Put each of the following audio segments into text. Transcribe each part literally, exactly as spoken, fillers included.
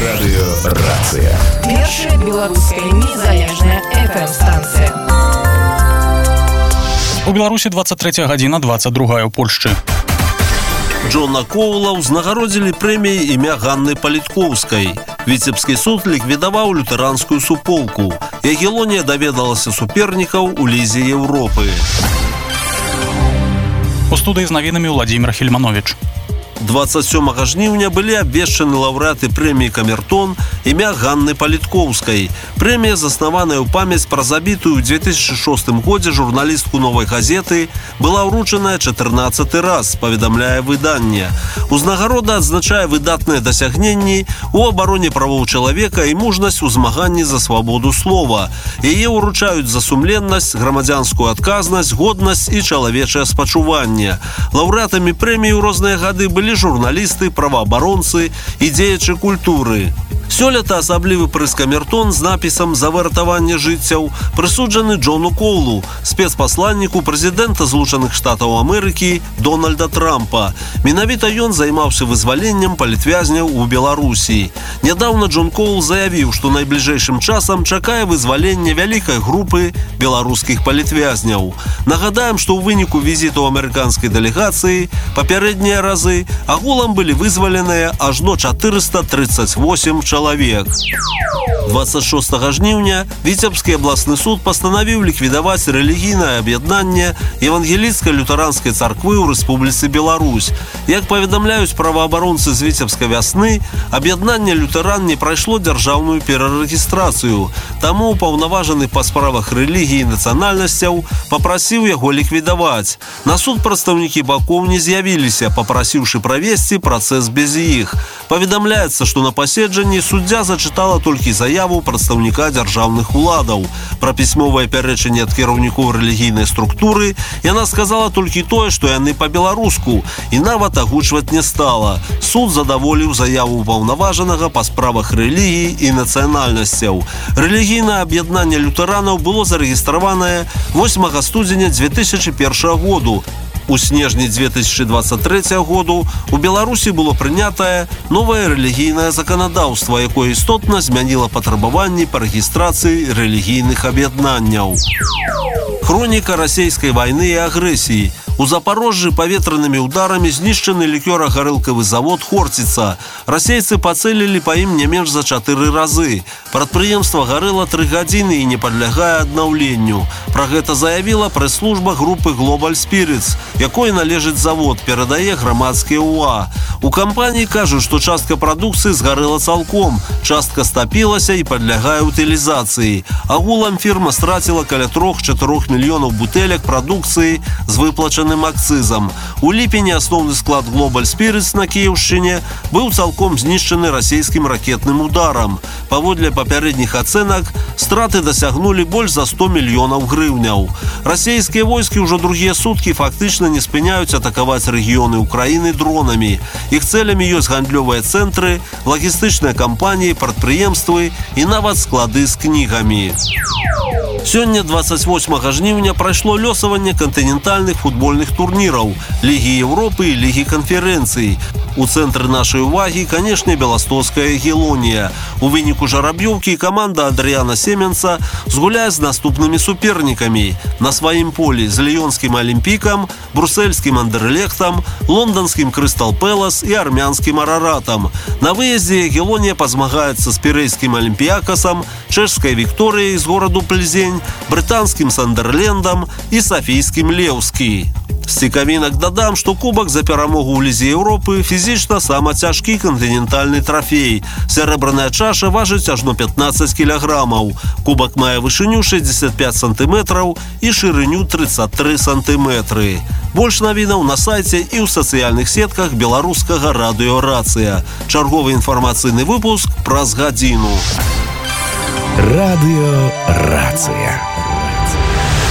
Радыёрацыя. Першая беларуская незалежная эф эм-станцыя. У Беларусі двадцать третья гадзіна, двадцать другая ў Польшчы. Джона Коула ўзнагародзілі прэміяй імя Ганны Паліткоўскай. Віцебскі суд ліквідаваў лютэранскую суполку. Ягелонія даведалася супернікаў у Лізе Еўропы. У студыі з навінамі Владзімір Хельманович. двадцать сёмага жніўня былі абвешчаны лаўрэаты прэміі Камертон імя Ганны Паліткоўскай. Прэмія, заснаваная ў памяць пра забітую ў две тысячы шостым годзе журналістку «Новай газеты», была ўручаная чатырнаццаты раз, паведамляе выданне. Узнагарода адзначае выдатныя дасягненні у абароне правоў чалавека і мужнасць у змаганні за свабоду слова. Яе ўручаюць за сумленнасць, грамадзянскую адказнасць, годнасць і чалавечае спачуванне. Лаўрэатамі прэміі ў розныя гады былі журналісты, праваабаронцы і дзеячы культуры. Сёлета асаблівы прыз Камертон з напісам «За выратаванне жыццяў» прысуджаны Джону Коулу, спецпасланніку прэзідэнта Злучаных Штатаў Амерыкі Дональда Трампа. Менавіта ён займаўся вызваленнем палітвязняў у Беларусі. Нядаўна Джон Коул заявіў, што найбліжэйшым часам чакае вызвалення вялікай групы беларускіх палітвязняў. Нагадаем, што ў выніку візіту амерыканскай дэлегацыі папярэднія разы агулам былі вызваленыя ажно чатырыста трыццаць восем чалавек. двадцать шостага жніўня Віцебскі абласны суд пастанавіў ліквідаваць рэлігійнае аб'яднанне Евангелійскай лютэранскай царквы ў Рэспубліцы Беларусь. Як паведамляюць праваабаронцы з Віцебскай вясны, аб'яднанне лютэран не прайшло дзяржаўную перарэгістрацыю. Таму паўнаважаны па справах рэлігіі і нацыянальнасцяў папрасіў яго ліквідаваць. На суд прадстаўнікі бакоў не з'явіліся, папрасіўшы правесці працэс без іх. Паведамляецца, што на паседжанні суддзя зачытала толькі заяву прадстаўніка дзяржаўных уладаў. Пра пісьмовае пярэчанне ад кіраўнікоў рэлігійнай структуры яна сказала толькі тое, што яны па-беларуску, і нават агучваць не стала. Суд задаволіў заяву паўнаважанага па справах рэлігіі і нацыянальнасцяў. Рэлігійнае аб'яднанне лютэранаў было зарэгістраванае восьмага студзеня дзве тысячы першага году. У снежні дзве тысячы двадцать трэцяга году у Беларусі было прынятае новае рэлігійнае заканадаўства, якое істотна змяніла патрабаванні па рэгістрацыі рэлігійных аб'яднанняў. Хроніка расійскай вайны і агрэсіі. У Запорожжы паветранымі ударамі знішчаны лікёра-гарэлкавы завод «Хортица». Расейцы пацэлілі па ім не менш за чатыры разы. Прадпрыемства гарэла тры гадзіны і не падлягае аднаўленню. Пра гэта заявіла прэс-служба групы «Global Spirits», якой належыць завод, перадае грамадскія УА. У кампаніі кажуць, што частка прадукцыі згарэла цалком, частка стапілася і падлягае утылізацыі. Агулам фірма страціла каля трох-чатырох мільёнаў бутэлек прадукцыі з выплачаным акцызам. У ліпені асноўны склад Global Spirits на Кіеўшчыне быў цалком знішчаны расійскім ракетным ударам. Паводле папярэдніх ацэнак, страты дасягнулі больш за сто мільёнаў грыўняў. Расійскія войскі ўжо другія суткі фактычна не спыняюць атакаваць рэгіёны Украіны дронамі. Іх цэлямі ёсць гандлёвыя цэнтры, лагістычныя кампаніі, прадпрыемствы і нават склады з кнігамі. Сёння двадцать восьмага жніўня прайшло лёсаванне кантынентальных футбольных турніраў Лігі Еўропы і Лігі канферэнцый. У цэнтры нашай увагі, канешне, беластоцкая Ягелонія. У выніку жараб'ёўкі каманда Адрыяна Семенца згуляе з наступнымі супернікамі. На сваім полі з ліёнскім Алімпікам, брусельскім Андерлехтам, лонданскім Крыстал Пэлас і армянскім Араратам. На выездзе Ягелонія пазмагаецца з пірэйскім Алімпіякасам, чэшскай Вікторыяй з гораду Пльзень, брытанскім Сандерлендам і сафійскім Леўскі. З цікавінак дадам, што кубак за перамогу ў Лізе Еўропы фізічна сама цяжкі кантынентальны трафей. Сярэбраная чаша важыць ажно пятнаццаць кілаграмаў. Кубак мае вышыню шэсцьдзесят пять сантыметраў і шырыню трыццаць тры сантыметры. Больш навінаў на сайце і ў сацыяльных сетках беларускага радыёрацыя. Чарговы інфармацыйны выпуск праз гадзіну. Радыёрацыя.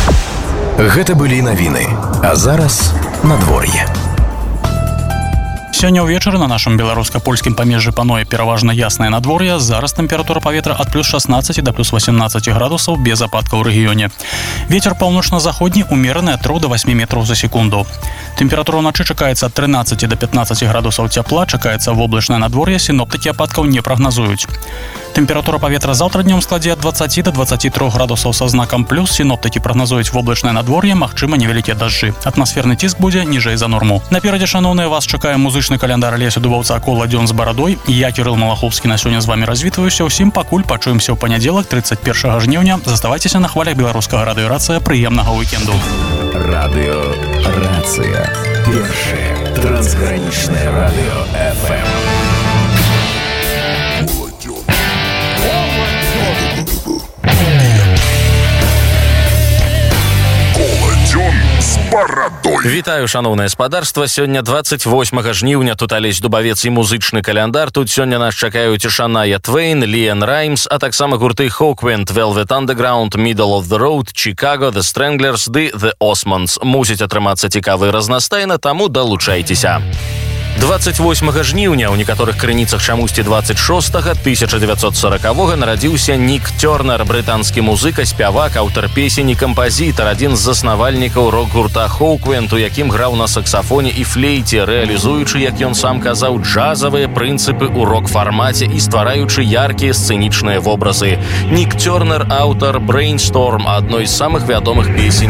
Гэта былі навіны. А зараз надвор'е. Сёння ўвечары на нашым беларуска-польскім памежжы пануе пераважна яснае надвор'е. Зараз тэмпература паветра ад плюс шаснаццаці да плюс васемнаццаці градусаў без ападкаў у рэгіёне. Вецер паўночна-заходні умераны ад трох да васьмі метраў за секунду. Тэмпература ўначы чакаецца ад трынаццаці да пятнаццаці градусаў цяпла, чакаецца воблачнае надвор'е, сіноптыкі ападкаў не прагназуюць. Тэмпература паветра заўтра днём складзе ад дваццаці да дваццаці трох градусаў са знакам плюс, сіноптыкі прагназуюць воблачнае надвор'е, магчыма невялікія дажджы. Атмасферны ціск будзе ніжэй за норму. Наперадзе, шаноўныя, вас чакае музычны каляндар Алеся Дубаўца «Кола дзён з барадой». Я, Кірыл Малаховскі, на сёння з вамі развітваюся. Усім пакуль, пачуемся ў панядзелак, трыццаць першага жніўня. Заставайцеся на хвалях беларускага радыё «Рацыя». Прыемнага уікенду. Радыё «Рацыя». Першае трансгранічнае радыё эф эм. Вітаю, шаноўнае спадарства. Сёння дваццаць восьмага жніўня. Тут Алесь Дубавец і музычны каляндар. Тут сёння нас чакаюць Шаная Твейн, Лиэн Раймс, а таксама гурты Hawkwind, Velvet Underground, Middle of the Road, Chicago, The Stranglers ды The Osmonds. Мусіць атрымацца цікава і разнастайна, таму далучайцеся. дваццаць восьмага жніўня, у некаторых крыніцах чамусьці дваццаць шостага тысяча дзевяцьсот сорокавога нарадзіўся Нік Тёрнер, брытанскі музыка, спявак, аўтар песень і кампазітар, адзін з заснавальнікаў рок-гурта Hawkwind, у якім граў на саксафоне і флейце, рэалізуючы, як ён сам казаў, джазавыя прынцыпы ў рок-фармаце і ствараючы яркія сцэнічныя вобразы. Нік Тёрнер, аўтар Brainstorm, адной з самых вядомых песень